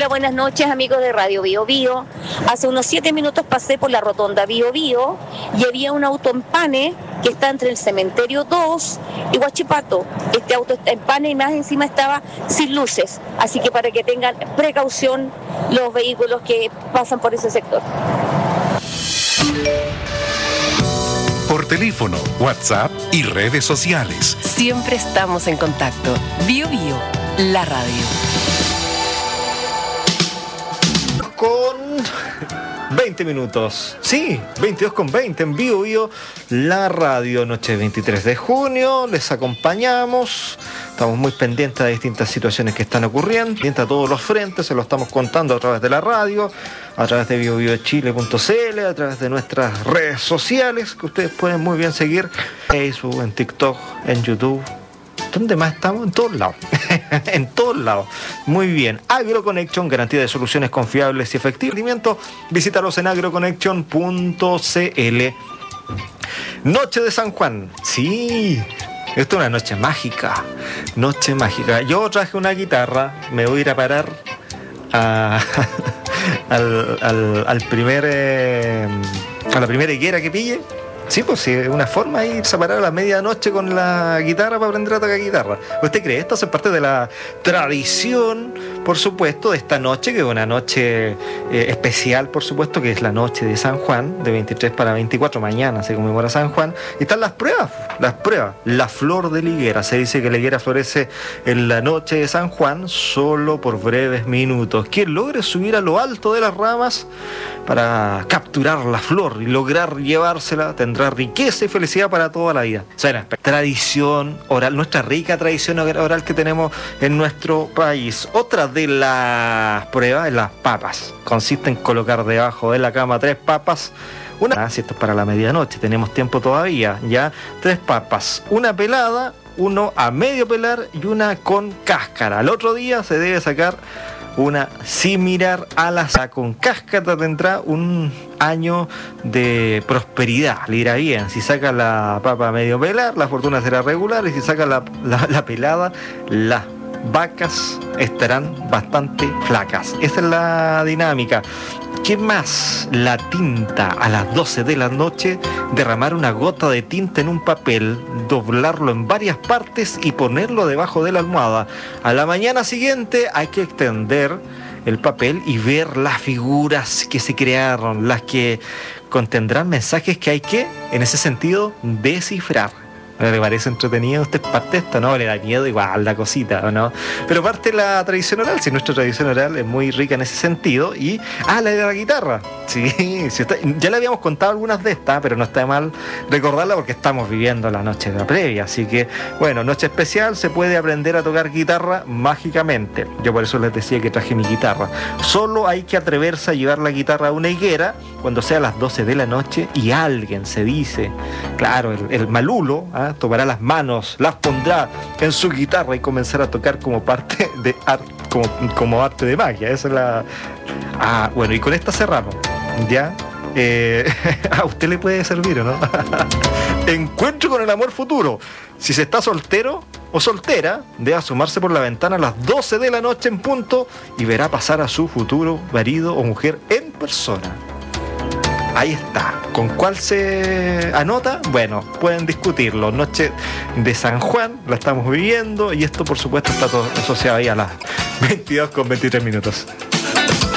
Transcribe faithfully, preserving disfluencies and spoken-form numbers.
Hola, buenas noches, amigos de Radio Bio Bio. Hace unos siete minutos pasé por la rotonda Bio Bio y había un auto en Pane que está entre el Cementerio dos y Huachipato. Este auto está en Pane y más encima estaba sin luces. Así que para que tengan precaución los vehículos que pasan por ese sector. Por teléfono, WhatsApp y redes sociales. Siempre estamos en contacto. Bio Bio, la radio. Con veinte minutos. Sí, veintidós con veinte en Bio Bio, la radio. Noche veintitrés de junio. Les acompañamos. Estamos muy pendientes de distintas situaciones que están ocurriendo. Pendientes a todos los frentes. Se lo estamos contando a través de la radio, a través de bio bio chile punto c l, a través de nuestras redes sociales, que ustedes pueden muy bien seguir. Facebook, en TikTok, en YouTube. ¿Dónde más estamos? En todos lados. En todos lados. Muy bien. AgroConnection, garantía de soluciones confiables y efectivos. Visítalos en agroconnection punto c l. Noche de San Juan. Sí. Esto es una noche mágica. Noche mágica. Yo traje una guitarra. Me voy a ir a parar a, al, al, al primer eh, a la primera higuera que pille. Sí, pues sí, es una forma de irse a parar a la medianoche con la guitarra para aprender a tocar guitarra. ¿Usted cree? Esto es parte de la tradición, por supuesto, de esta noche, que es una noche eh, especial, por supuesto, que es la noche de San Juan, de veintitrés para veinticuatro, mañana se conmemora San Juan, y están las pruebas, las pruebas. La flor de la higuera, se dice que la higuera florece en la noche de San Juan solo por breves minutos. Quien logre subir a lo alto de las ramas para capturar la flor y lograr llevársela tendrá riqueza y felicidad para toda la vida. O sea, tradición oral, nuestra rica tradición oral que tenemos en nuestro país. Otra de las pruebas es las papas. Consiste en colocar debajo de la cama tres papas. Una, ah, si esto es para la medianoche, tenemos tiempo todavía, ya, tres papas, una pelada, uno a medio pelar y una con cáscara. Al otro día se debe sacar una sin mirar a la sa con cáscara. Tendrá un año de prosperidad, le irá bien. Si saca la papa a medio pelar, la fortuna será regular, y si saca la, la, la pelada, las vacas estarán bastante flacas. Esa es la dinámica. ¿Qué más? La tinta. A las doce de la noche, derramar una gota de tinta en un papel, doblarlo en varias partes y ponerlo debajo de la almohada. A la mañana siguiente hay que extender el papel y ver las figuras que se crearon, las que contendrán mensajes que hay que, en ese sentido, descifrar. ¿Le parece entretenido? ¿Usted parte de esto? ¿No? ¿Le da miedo igual la cosita o no? Pero parte la tradición oral, si nuestra tradición oral es muy rica en ese sentido. Y, ah, la de la guitarra. Sí, sí está, ya le habíamos contado algunas de estas, pero no está de mal recordarla porque estamos viviendo la noche de la previa. Así que, bueno, noche especial, se puede aprender a tocar guitarra mágicamente. Yo por eso les decía que traje mi guitarra. Solo hay que atreverse a llevar la guitarra a una higuera cuando sea las doce de la noche y alguien se dice, claro, el, el malulo, ¿ah? Tomará las manos, las pondrá en su guitarra y comenzará a tocar como parte de arte, como, como arte de magia. Esa es la... Ah, bueno, y con esta cerramos. ¿Ya? Eh, a usted le puede servir, ¿o no? Encuentro con el amor futuro. Si se está soltero o soltera, debe asomarse por la ventana a las doce de la noche en punto y verá pasar a su futuro marido o mujer en persona. Ahí está. ¿Con cuál se anota? Bueno, pueden discutirlo. Noche de San Juan, la estamos viviendo y esto por supuesto está todo asociado ahí a las veintidós con veintitrés minutos.